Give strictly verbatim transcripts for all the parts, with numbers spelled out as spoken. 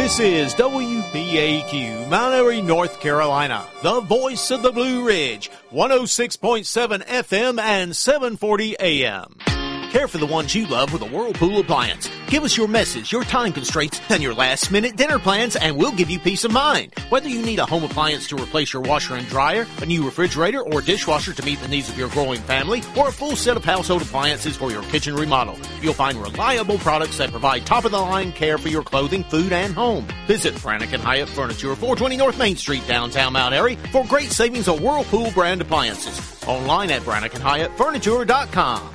This is W B A Q, Mount Airy, North Carolina, the voice of the Blue Ridge, one oh six point seven F M and seven forty A M. Care for the ones you love with a Whirlpool appliance. Give us your message, your time constraints, and your last-minute dinner plans, and we'll give you peace of mind. Whether you need a home appliance to replace your washer and dryer, a new refrigerator or dishwasher to meet the needs of your growing family, or a full set of household appliances for your kitchen remodel, you'll find reliable products that provide top-of-the-line care for your clothing, food, and home. Visit Brannick and Hyatt Furniture, four twenty North Main Street, downtown Mount Airy, for great savings on Whirlpool brand appliances. Online at brannick and hyatt furniture dot com.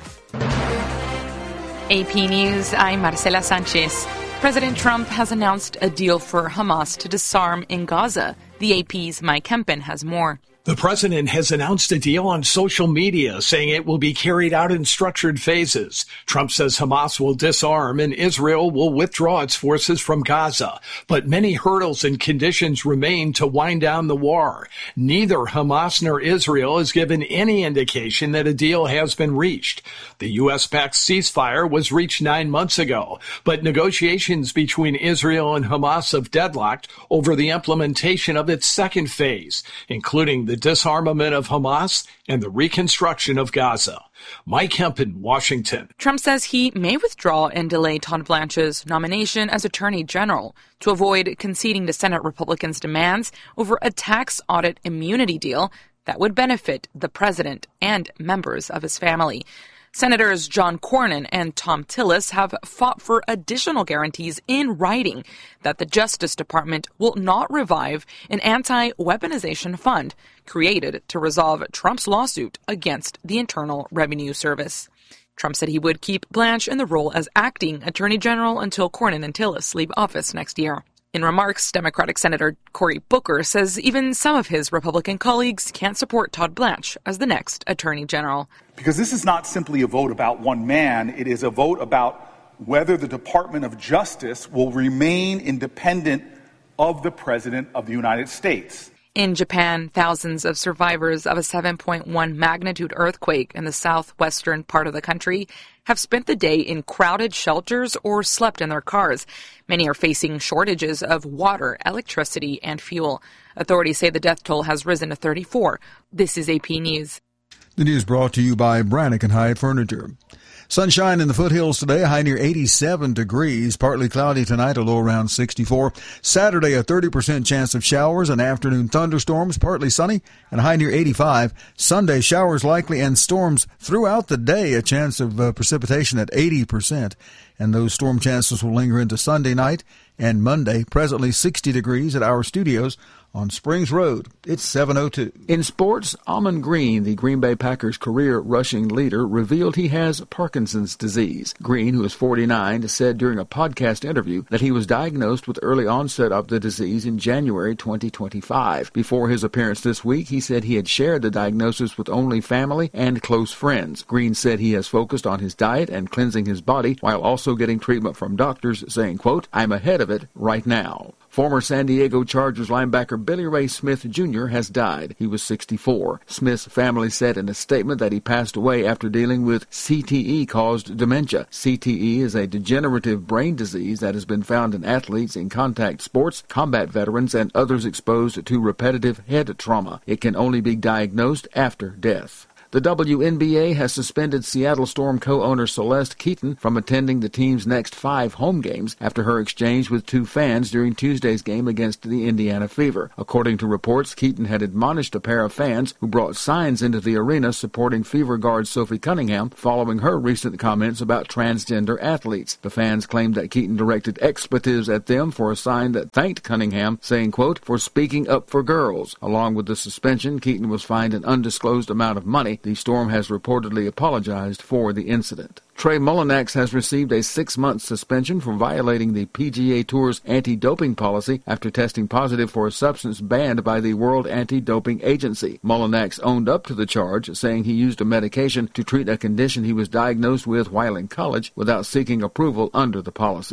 A P News, I'm Marcela Sanchez. President Trump has announced a deal for Hamas to disarm in Gaza. The A P's Mike Kempen has more. The president has announced a deal on social media, saying it will be carried out in structured phases. Trump says Hamas will disarm and Israel will withdraw its forces from Gaza. But many hurdles and conditions remain to wind down the war. Neither Hamas nor Israel has given any indication that a deal has been reached. The U S-backed ceasefire was reached nine months ago, but negotiations between Israel and Hamas have deadlocked over the implementation of its second phase, including the the disarmament of Hamas and the reconstruction of Gaza. Mike Kempen, Washington. Trump says he may withdraw and delay Todd Blanche's nomination as Attorney General to avoid conceding to Senate Republicans' demands over a tax audit immunity deal that would benefit the president and members of his family. Senators John Cornyn and Thom Tillis have fought for additional guarantees in writing that the Justice Department will not revive an anti-weaponization fund created to resolve Trump's lawsuit against the Internal Revenue Service. Trump said he would keep Blanche in the role as acting Attorney General until Cornyn and Tillis leave office next year. In remarks, Democratic Senator Cory Booker says even some of his Republican colleagues can't support Todd Blanche as the next Attorney General. Because this is not simply a vote about one man. It is a vote about whether the Department of Justice will remain independent of the President of the United States. In Japan, thousands of survivors of a seven point one magnitude earthquake in the southwestern part of the country have spent the day in crowded shelters or slept in their cars. Many are facing shortages of water, electricity, and fuel. Authorities say the death toll has risen to thirty-four. This is A P News. The news brought to you by Brannick and Hyatt Furniture. Sunshine in the foothills today, a high near eighty-seven degrees. Partly cloudy tonight, a low around sixty-four. Saturday, a thirty percent chance of showers and afternoon thunderstorms, partly sunny, and a high near eighty-five. Sunday, showers likely and storms throughout the day, a chance of uh, precipitation at eighty percent. And those storm chances will linger into Sunday night and Monday. Presently sixty degrees at our studios on Springs Road. It's seven oh two. In sports, Amon Green, the Green Bay Packers career rushing leader, revealed he has Parkinson's disease. Green, who is forty-nine, said during a podcast interview that he was diagnosed with early onset of the disease in January twenty twenty-five. Before his appearance this week, he said he had shared the diagnosis with only family and close friends. Green said he has focused on his diet and cleansing his body while also getting treatment from doctors, saying, quote, "I'm ahead of it right now." Former San Diego Chargers linebacker Billy Ray Smith Junior has died. He was sixty-four. Smith's family said in a statement that he passed away after dealing with C T E-caused dementia. C T E is a degenerative brain disease that has been found in athletes in contact sports, combat veterans, and others exposed to repetitive head trauma. It can only be diagnosed after death. The W N B A has suspended Seattle Storm co-owner Celeste Keaton from attending the team's next five home games after her exchange with two fans during Tuesday's game against the Indiana Fever. According to reports, Keaton had admonished a pair of fans who brought signs into the arena supporting Fever guard Sophie Cunningham following her recent comments about transgender athletes. The fans claimed that Keaton directed expletives at them for a sign that thanked Cunningham, saying, quote, "for speaking up for girls." Along with the suspension, Keaton was fined an undisclosed amount of money. The Storm has reportedly apologized for the incident. Trey Mullinax has received a six-month suspension for violating the P G A Tour's anti-doping policy after testing positive for a substance banned by the World Anti-Doping Agency. Mullinax owned up to the charge, saying he used a medication to treat a condition he was diagnosed with while in college without seeking approval under the policy.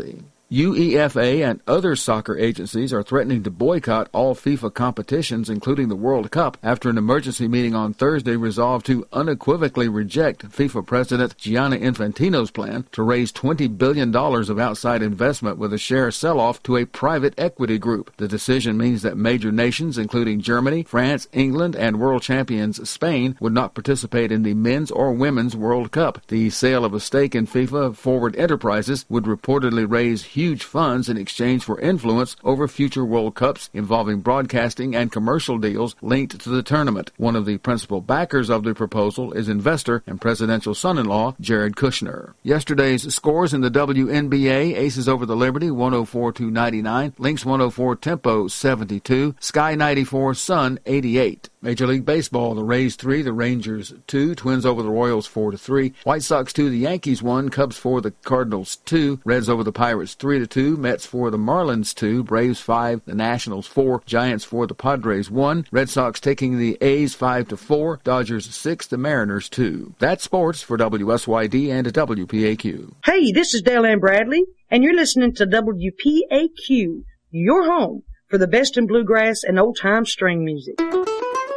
UEFA and other soccer agencies are threatening to boycott all FIFA competitions, including the World Cup, after an emergency meeting on Thursday resolved to unequivocally reject FIFA President Gianni Infantino's plan to raise twenty billion dollars of outside investment with a share sell-off to a private equity group. The decision means that major nations, including Germany, France, England, and world champions Spain, would not participate in the men's or women's World Cup. The sale of a stake in FIFA Forward Enterprises would reportedly raise huge funds in exchange for influence over future World Cups involving broadcasting and commercial deals linked to the tournament. One of the principal backers of the proposal is investor and presidential son-in-law Jared Kushner. Yesterday's scores in the W N B A: Aces over the Liberty one oh four to ninety-nine, Lynx one oh four, Tempo seventy-two, Sky ninety-four, Sun eighty-eight. Major League Baseball: the Rays three, the Rangers two, Twins over the Royals four to three, White Sox two, the Yankees one, Cubs four, the Cardinals two, Reds over the Pirates three to two, Mets four, the Marlins two, Braves five, the Nationals four, Giants four, the Padres one, Red Sox taking the A's five to four, Dodgers six, the Mariners two. That's sports for W S Y D and W P A Q. Hey, this is Dale Ann Bradley, and you're listening to W P A Q, your home for the best in bluegrass and old-time string music.